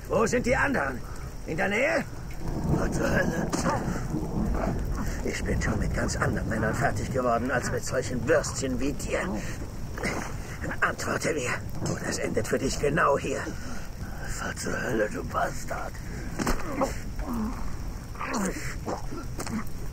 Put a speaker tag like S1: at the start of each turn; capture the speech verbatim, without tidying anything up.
S1: Wo sind die anderen? In der Nähe? Was zur Hölle? Ich bin schon mit ganz anderen Männern fertig geworden, als mit solchen Würstchen wie dir. Antworte mir. Oder es endet für dich genau hier. Was zur Hölle, du Bastard.